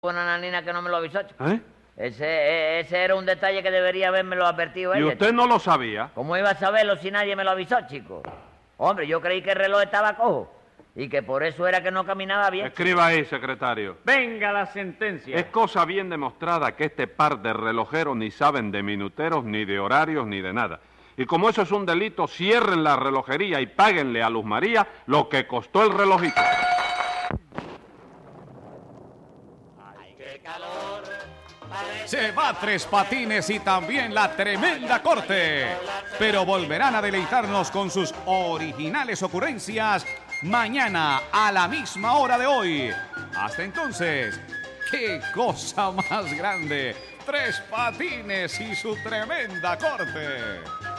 Una nanina que no me lo avisó, chico. ¿Eh? Ese era un detalle que debería habérmelo advertido ¿Y ella. usted no lo sabía? ¿Cómo iba a saberlo si nadie me lo avisó, chico? Hombre, yo creí que el reloj estaba cojo y que por eso era que no caminaba bien. Escriba ahí, secretario. Venga la sentencia. Es cosa bien demostrada que este par de relojeros ni saben de minuteros, ni de horarios, ni de nada. Y como eso es un delito, cierren la relojería y páguenle a Luz María lo que costó el relojito. Se va Tres Patines y también la tremenda corte. Pero volverán a deleitarnos con sus originales ocurrencias mañana a la misma hora de hoy. Hasta entonces, ¡qué cosa más grande! Tres Patines y su tremenda corte.